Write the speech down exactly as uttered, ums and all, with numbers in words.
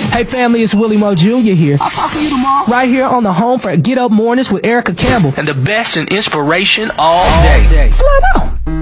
Hey family, it's Willie Mo Junior here. I'll talk to you tomorrow. Right here on the home for Get Up Mornings with Erica Campbell. And the best in inspiration all day. Fly out.